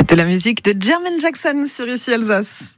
C'était la musique de Jermaine Jackson sur Ici Alsace.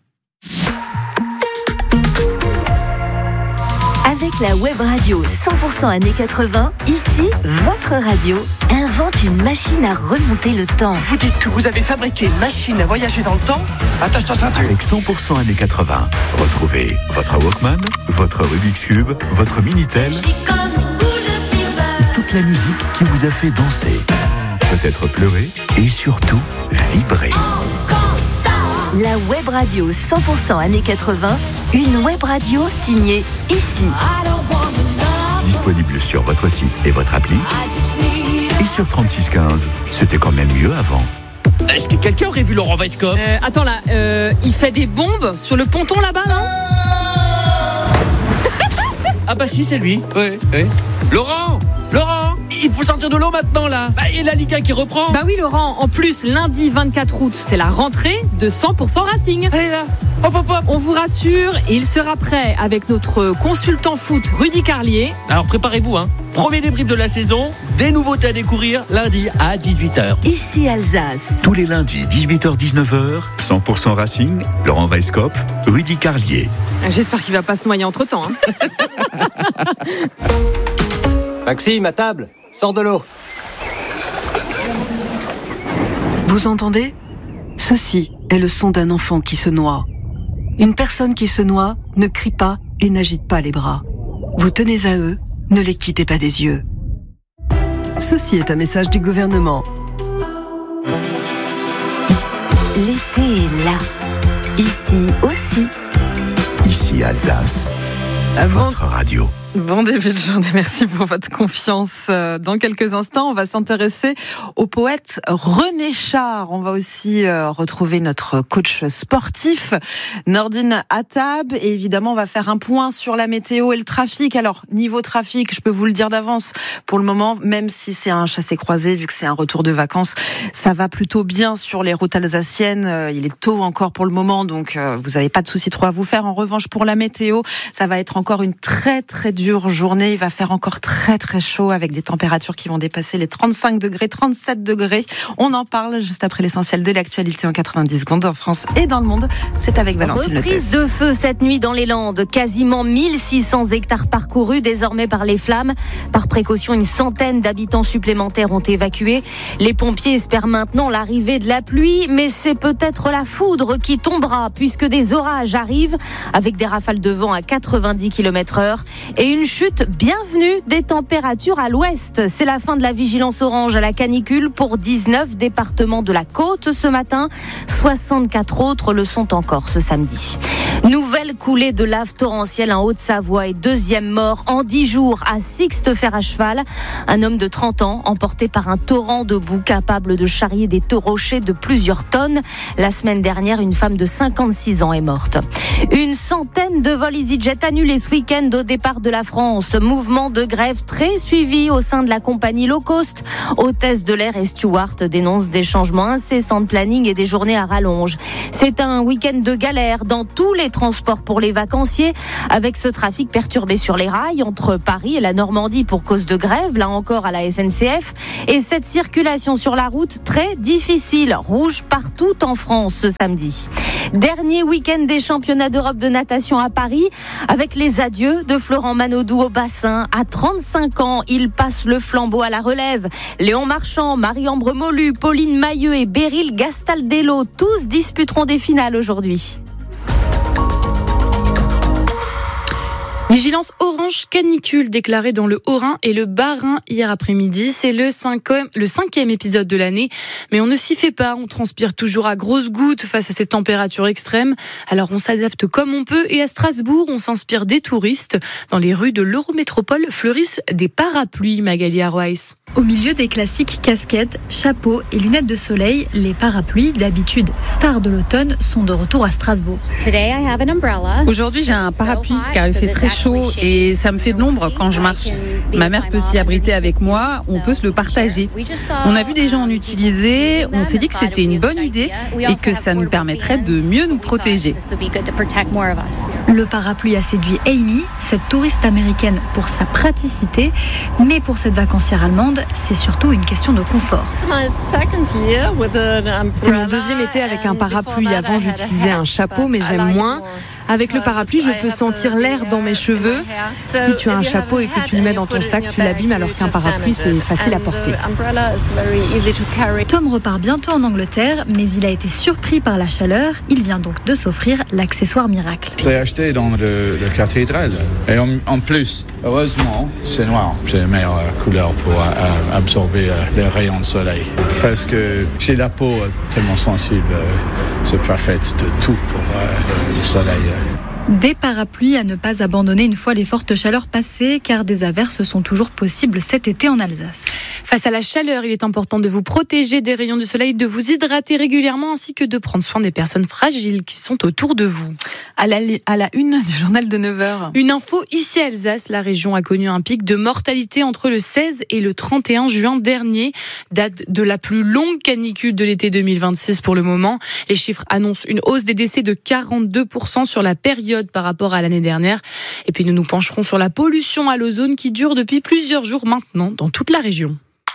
Avec la web radio 100% années 80, ici, votre radio invente une machine à remonter le temps. Vous dites que vous avez fabriqué une machine à voyager dans le temps ? Attache ta ceinture. Avec 100% années 80, retrouvez votre Walkman, votre Rubik's Cube, votre Minitel et toute la musique qui vous a fait danser, peut-être pleurer et surtout vibrer. La web radio 100% années 80, une web radio signée ici. Disponible sur votre site et votre appli. Et sur 3615, c'était quand même mieux avant. Est-ce que quelqu'un aurait vu Laurent Weisskopf ? Attends là, il fait des bombes sur le ponton là-bas, non ? Ah bah si, c'est lui. Oui. Laurent, il faut sortir de l'eau maintenant là. Bah, et la Ligue 1 qui reprend. Bah oui Laurent, en plus lundi 24 août, c'est la rentrée de 100% Racing. Allez là, hop. On vous rassure, il sera prêt avec notre consultant foot Rudy Carlier. Alors préparez-vous, Premier débrief de la saison, des nouveautés à découvrir lundi à 18h. Ici Alsace. Tous les lundis, 18h-19h, 100% Racing, Laurent Weisskopf, Rudy Carlier. J'espère qu'il va pas se noyer entre-temps. Maxime, à table, sors de l'eau. Vous entendez ? Ceci est le son d'un enfant qui se noie. Une personne qui se noie ne crie pas et n'agite pas les bras. Vous tenez à eux, ne les quittez pas des yeux. Ceci est un message du gouvernement. L'été est là. Ici aussi. Ici Alsace, votre radio. Bon début de journée, merci pour votre confiance. Dans quelques instants, on va s'intéresser au poète René Char. On va aussi retrouver notre coach sportif, Nordine Attab. Et évidemment, on va faire un point sur la météo et le trafic. Alors, niveau trafic, je peux vous le dire d'avance, pour le moment, même si c'est un chassé-croisé, vu que c'est un retour de vacances, ça va plutôt bien sur les routes alsaciennes. Il est tôt encore pour le moment, donc vous n'avez pas de soucis trop à vous faire. En revanche, pour la météo, ça va être encore une très dure journée. Il va faire encore très chaud avec des températures qui vont dépasser les 35 degrés, 37 degrés. On en parle juste après l'essentiel de l'actualité en 90 secondes en France et dans le monde. C'est avec Valentine Lopez. Reprise de feu cette nuit dans les Landes. Quasiment 1600 hectares parcourus désormais par les flammes. Par précaution, une centaine d'habitants supplémentaires ont évacué. Les pompiers espèrent maintenant l'arrivée de la pluie, mais c'est peut-être la foudre qui tombera puisque des orages arrivent avec des rafales de vent à 90 km/h et une chute bienvenue des températures à l'ouest. C'est la fin de la vigilance orange à la canicule pour 19 départements de la côte ce matin. 64 autres le sont encore ce samedi. Nouvelle coulée de lave torrentielle en Haute-Savoie et deuxième mort en 10 jours à Sixte-Fer à cheval. Un homme de 30 ans emporté par un torrent de boue capable de charrier des rochers de plusieurs tonnes. La semaine dernière, une femme de 56 ans est morte. Une centaine de vols EasyJet annulés ce week-end au départ de la France. Mouvement de grève très suivi au sein de la compagnie low cost. Hôtesse de l'air et Stewart dénoncent des changements incessants de planning et des journées à rallonge. C'est un week-end de galère dans tous les transports pour les vacanciers, avec ce trafic perturbé sur les rails entre Paris et la Normandie pour cause de grève, là encore à la SNCF, et cette circulation sur la route très difficile, rouge partout en France ce samedi. Dernier week-end des championnats d'Europe de natation à Paris, avec les adieux de Florent Manodou au bassin. À 35 ans, il passe le flambeau à la relève. Léon Marchand, Marie-Ambre Molu, Pauline Mailleux et Beryl Gastaldello, tous disputeront des finales aujourd'hui. Vigilance orange canicule déclarée dans le Haut-Rhin et le Bas-Rhin hier après-midi. C'est le cinquième épisode de l'année. Mais on ne s'y fait pas. On transpire toujours à grosses gouttes face à ces températures extrêmes. Alors on s'adapte comme on peut. Et à Strasbourg, on s'inspire des touristes. Dans les rues de l'Eurométropole fleurissent des parapluies, Magali Arweiss. Au milieu des classiques casquettes, chapeaux et lunettes de soleil, les parapluies, d'habitude stars de l'automne, sont de retour à Strasbourg. Aujourd'hui, j'ai un parapluie car il fait très chaud chaud et ça me fait de l'ombre quand je marche. Ma mère peut s'y abriter avec moi, on peut se le partager. On a vu des gens en utiliser, on s'est dit que c'était une bonne idée et que ça nous permettrait de mieux nous protéger. Le parapluie a séduit Amy, cette touriste américaine, pour sa praticité, mais pour cette vacancière allemande, c'est surtout une question de confort. C'est mon deuxième été avec un parapluie. Avant, j'utilisais un chapeau, mais j'aime moins. Avec le parapluie, je peux sentir l'air dans mes cheveux. Si tu as un chapeau et que tu le mets dans ton sac, tu l'abîmes, alors qu'un parapluie, c'est facile à porter. Tom repart bientôt en Angleterre, mais il a été surpris par la chaleur. Il vient donc de s'offrir l'accessoire miracle. Je l'ai acheté dans le cathédrale. Et en plus, heureusement, c'est noir. C'est la meilleure couleur pour absorber les rayons de soleil. Parce que j'ai la peau tellement sensible. C'est parfait de tout pour le soleil. Des parapluies à ne pas abandonner une fois les fortes chaleurs passées, car des averses sont toujours possibles cet été en Alsace. Face à la chaleur, il est important de vous protéger des rayons du soleil, de vous hydrater régulièrement, ainsi que de prendre soin des personnes fragiles qui sont autour de vous. À la une du journal de 9h. Une info ici à Alsace, la région a connu un pic de mortalité entre le 16 et le 31 juin dernier, date de la plus longue canicule de l'été 2026 pour le moment. Les chiffres annoncent une hausse des décès de 42% sur la période par rapport à l'année dernière. Et puis nous nous pencherons sur la pollution à l'ozone qui dure depuis plusieurs jours maintenant dans toute la région.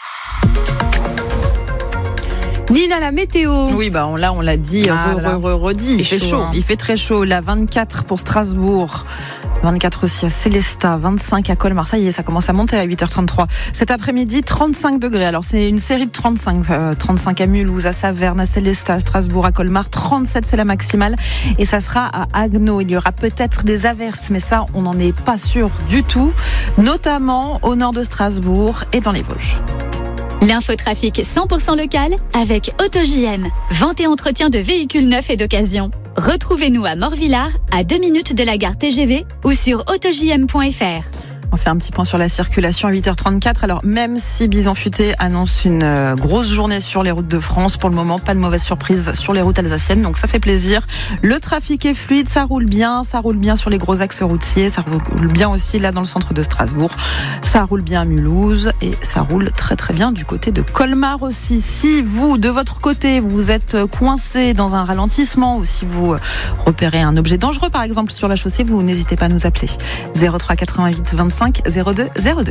Nina, la météo. Oui, on l'a dit, redit. Il fait chaud. Il fait très chaud. Là, 24 pour Strasbourg. 24 aussi à Célestat, 25 à Colmar. Ça y est, ça commence à monter à 8h33. Cet après-midi, 35 degrés. Alors, c'est une série de 35. 35 à Mulhouse, à Saverne, à Célestat, à Strasbourg, à Colmar. 37, c'est la maximale. Et ça sera à Haguenau. Il y aura peut-être des averses, mais ça, on n'en est pas sûr du tout. Notamment au nord de Strasbourg et dans les Vosges. L'infotrafic 100% local avec AutoJM. Vente et entretien de véhicules neufs et d'occasion. Retrouvez-nous à Morvillard, à 2 minutes de la gare TGV ou sur autojm.fr. On fait un petit point sur la circulation à 8h34. Alors, même si Bison Futé annonce une grosse journée sur les routes de France, pour le moment, pas de mauvaise surprise sur les routes alsaciennes. Donc, ça fait plaisir. Le trafic est fluide, ça roule bien sur les gros axes routiers. Ça roule bien aussi là dans le centre de Strasbourg. Ça roule bien à Mulhouse et ça roule très très bien du côté de Colmar aussi. Si vous, de votre côté, vous êtes coincé dans un ralentissement ou si vous repérez un objet dangereux, par exemple, sur la chaussée, vous n'hésitez pas à nous appeler. 03 88 25 02 02.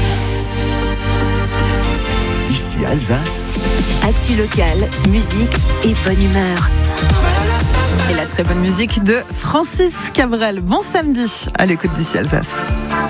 Ici Alsace. Actu locale, musique et bonne humeur. Et la très bonne musique de Francis Cabrel. Bon samedi à l'écoute d'ici Alsace.